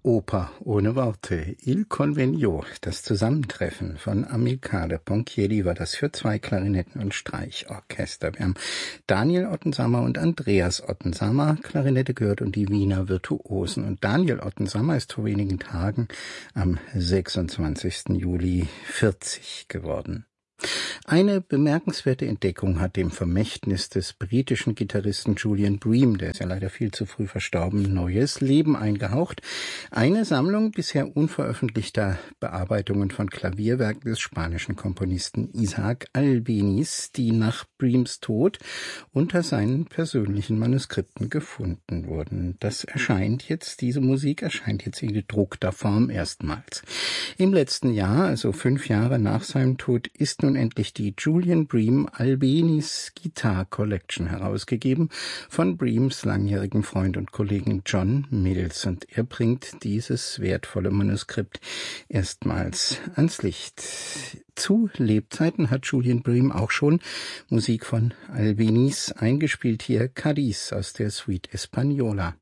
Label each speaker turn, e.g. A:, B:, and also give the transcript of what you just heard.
A: Oper ohne Worte. Il Convegno, das Zusammentreffen von Amilcare Ponchielli, war das für 2 Klarinetten und Streichorchester. Wir haben Daniel Ottensammer und Andreas Ottensammer Klarinette gehört und die Wiener Virtuosen. Und Daniel Ottensammer ist vor wenigen Tagen am 26. Juli 40 geworden. Eine bemerkenswerte Entdeckung hat dem Vermächtnis des britischen Gitarristen Julian Bream, der ist ja leider viel zu früh verstorben, neues Leben eingehaucht. Eine Sammlung bisher unveröffentlichter Bearbeitungen von Klavierwerken des spanischen Komponisten Isaac Albéniz, die nach Breams Tod unter seinen persönlichen Manuskripten gefunden wurden. Diese Musik erscheint jetzt in gedruckter Form erstmals. Im letzten Jahr, also 5 Jahre nach seinem Tod, ist nun endlich die Julian Bream Albéniz Guitar Collection herausgegeben von Breams langjährigen Freund und Kollegen John Mills, und er bringt dieses wertvolle Manuskript erstmals ans Licht. Zu Lebzeiten hat Julian Bream auch schon Musik von Albéniz eingespielt. Hier Cadiz aus der Suite Española.